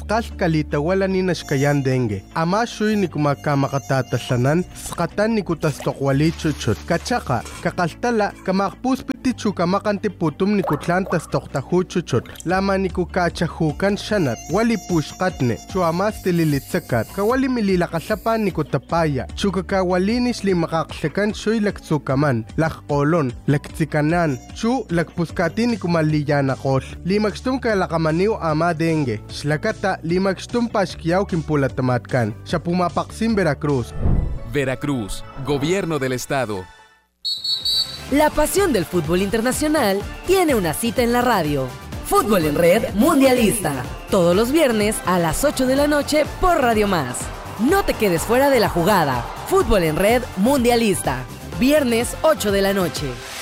Asqal kalita wala ni nashkayan dengue. Ama shuy ni kumakamatatalanan, skatan ni kutastokwali chuchut. Kachaka, kakaltala, kamakpuspiti chukamakanti putum ni kutlan tastoktahu chuchut. Lama ni kukachahukan shanat, wali pushkatne, chuamas tililitsakat, kawali mililakasapan ni kutapaya, chukakawalinis li makaksakan shuy laktsukaman, lakkolon, laktsikanan, chu lakpuskati ni kumaliyanakol. Limagstum kalakamaniw ama dengue. Shlakata limagstum pashkiyaw kimpulatamatkan. Siya pumapaksim Veracruz. Veracruz, Gobierno del Estado. La pasión del fútbol internacional tiene una cita en la radio. Fútbol en Red Mundialista. Todos los viernes a las 8 de la noche por Radio Más. No te quedes fuera de la jugada. Fútbol en Red Mundialista. Viernes 8 de la noche.